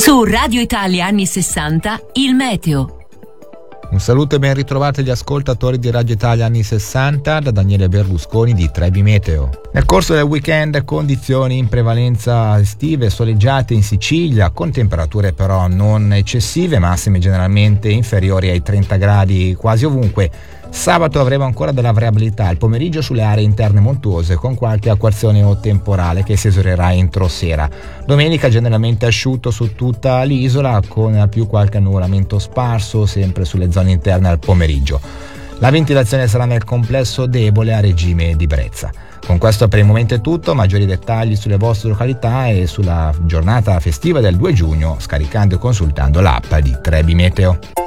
Su Radio Italia anni 60, il meteo. Un saluto e ben ritrovati agli ascoltatori di Radio Italia anni 60 da Daniele Berlusconi di Trebi Meteo. Nel corso del weekend condizioni in prevalenza estive, soleggiate in Sicilia, con temperature però non eccessive, massime generalmente inferiori ai 30 gradi quasi ovunque. Sabato avremo ancora della variabilità al pomeriggio sulle aree interne montuose, con qualche acquazzone o temporale che si esaurerà entro sera. Domenica generalmente asciutto su tutta l'isola, con al più qualche annuvolamento sparso sempre sulle zone interne al pomeriggio. La ventilazione sarà nel complesso debole a regime di brezza. Con questo per il momento è tutto. Maggiori dettagli sulle vostre località e sulla giornata festiva del 2 giugno scaricando e consultando l'app di Trebi Meteo.